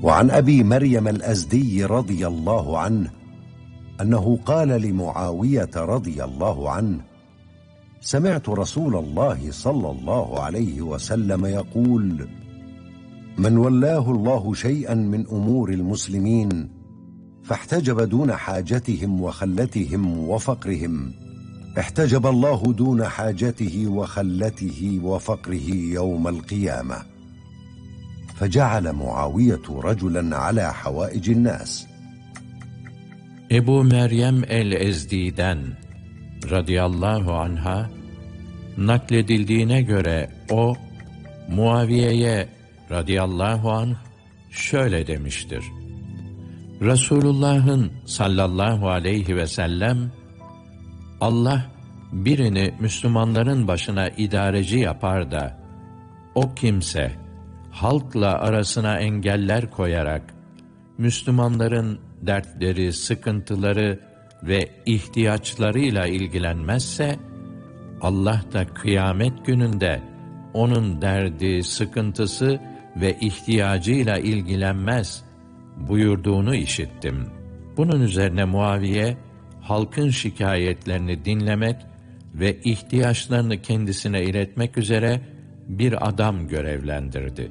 وعن أبي مريم الأزدي رضي الله عنه أنه قال لمعاوية رضي الله عنه: سمعت رسول الله صلى الله عليه وسلم يقول: من ولاه الله شيئا من أمور المسلمين فاحتجب دون حاجتهم وخلتهم وفقرهم، احتجب الله دون حاجته وخلته وفقره يوم القيامة. فجعل معاوية رجلا على حوائج الناس. Ebu Meryem el-Ezdi'den radıyallahu anha nakledildiğine göre o, Muaviye'ye radıyallahu anh şöyle demiştir: Resulullah'ın sallallahu aleyhi ve sellem, Allah birini Müslümanların başına idareci yapar da, o kimse halkla arasına engeller koyarak Müslümanların dertleri, sıkıntıları ve ihtiyaçlarıyla ilgilenmezse, Allah da kıyamet gününde onun derdi, sıkıntısı ve ihtiyacıyla ilgilenmez buyurduğunu işittim. Bunun üzerine Muaviye, halkın şikayetlerini dinlemek ve ihtiyaçlarını kendisine iletmek üzere bir adam görevlendirdi.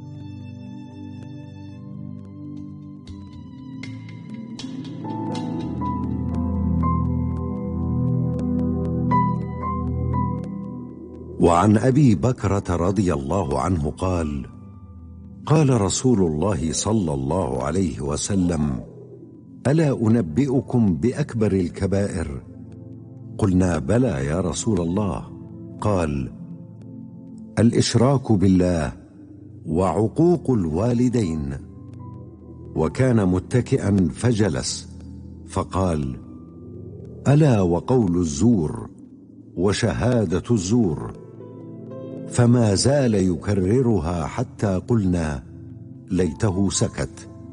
وعن أبي بكرة رضي الله عنه قال: قال رسول الله صلى الله عليه وسلم: ألا أنبئكم بأكبر الكبائر؟ قلنا: بلى يا رسول الله. قال: الإشراك بالله وعقوق الوالدين. وكان متكئا فجلس فقال: ألا وقول الزور وشهادة الزور. فما زال يكررها حتى قلنا: ليته سكت.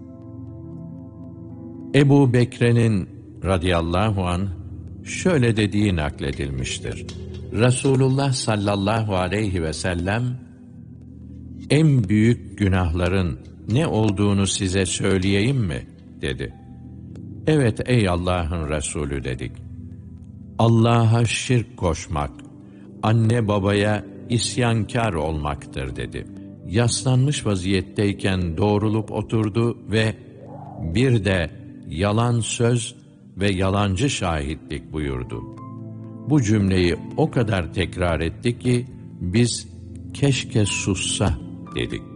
Ebu Bekre'nin radıyallahu anh şöyle dediği nakledilmiştir: Resulullah sallallahu aleyhi ve sellem, en büyük günahların ne olduğunu size söyleyeyim mi? dedi. Evet ey Allah'ın Resulü dedik. Allah'a şirk koşmak, anne babaya isyankâr olmaktır dedi. Yaslanmış vaziyetteyken doğrulup oturdu ve bir de yalan söz ve yalancı şahitlik buyurdu. Bu cümleyi o kadar tekrar etti ki biz keşke sussa dedik.